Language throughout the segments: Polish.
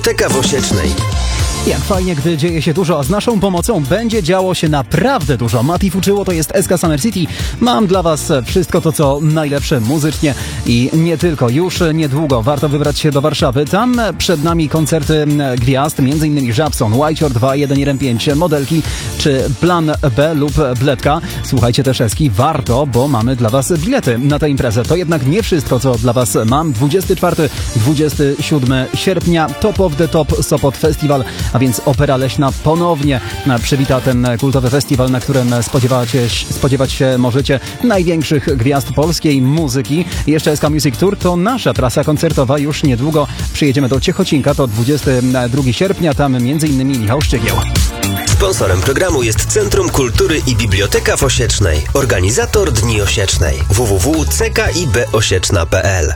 Biblioteka w Osiecznej. Jak fajnie, gdy dzieje się dużo, a z naszą pomocą będzie działo się naprawdę dużo. Mati Fuczyło, to jest SK Summer City. Mam dla Was wszystko to, co najlepsze muzycznie i nie tylko. Już niedługo warto wybrać się do Warszawy. Tam przed nami koncerty gwiazd, m.in. Żabson, Whitehorn 2115, Modelki czy Plan B lub Bledka. Słuchajcie też Eski, warto, bo mamy dla Was bilety na tę imprezę. To jednak nie wszystko, co dla Was mam. 24-27 sierpnia Top of the Top Sopot Festival, a więc Opera Leśna ponownie przywita ten kultowy festiwal, na którym spodziewać się możecie największych gwiazd polskiej muzyki. Jeszcze SK Music Tour to nasza trasa koncertowa. Już niedługo przyjedziemy do Ciechocinka, to 22 sierpnia, tam m.in. Michał Szczygieł. Sponsorem programu jest Centrum Kultury i Biblioteka w Osiecznej. Organizator Dni Osiecznej. www.ckibosieczna.pl.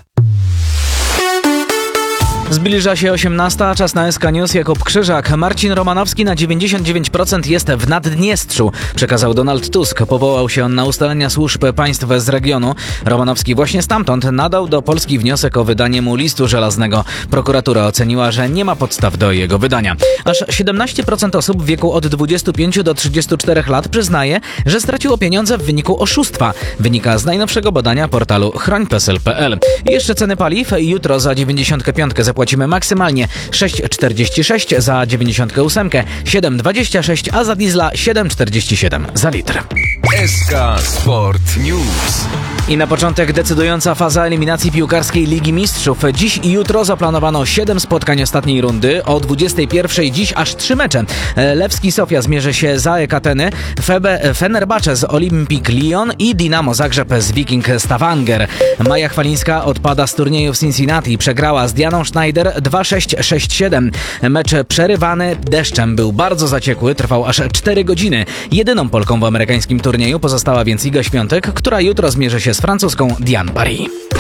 Zbliża się 18, czas na SK News. Jakub Krzyżak. Marcin Romanowski na 99% jest w Naddniestrzu, przekazał Donald Tusk. Powołał się on na ustalenia służb państw z regionu. Romanowski właśnie stamtąd nadał do Polski wniosek o wydanie mu listu żelaznego. Prokuratura oceniła, że nie ma podstaw do jego wydania. Aż 17% osób w wieku od 25 do 34 lat przyznaje, że straciło pieniądze w wyniku oszustwa. Wynika z najnowszego badania portalu chrońpesel.pl. I jeszcze ceny paliw. Jutro za 95 zapłacimy maksymalnie 6,46 za 98, 7,26, a za diesla 7,47 za litr. SK Sport News. I na początek decydująca faza eliminacji piłkarskiej Ligi Mistrzów. Dziś i jutro zaplanowano 7 spotkań ostatniej rundy. O 21 dziś aż 3 mecze. Lewski Sofia zmierzy się z AEK Ateny, Fenerbahce z Olimpik Lyon i Dinamo Zagrzeb z Viking Stavanger. Maja Chwalińska odpada z turnieju w Cincinnati. Przegrała z Dianą Schneider 2-6, 6-7. Mecz przerywany deszczem był bardzo zaciekły, trwał aż 4 godziny. Jedyną Polką w amerykańskim turnieju pozostała więc Iga Świątek, która jutro zmierzy się z francuską Diane Paris.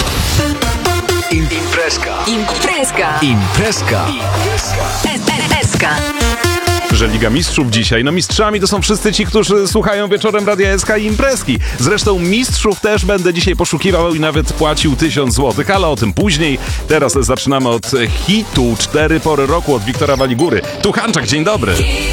Imprezka. SK. Że Liga Mistrzów dzisiaj. No mistrzami to są wszyscy ci, którzy słuchają wieczorem Radia SK i imprezki. Zresztą mistrzów też będę dzisiaj poszukiwał i nawet płacił 1000 złotych, ale o tym później. Teraz zaczynamy od hitu 4 pory roku od Wiktora Waligury. Tu Hanczak, dzień dobry.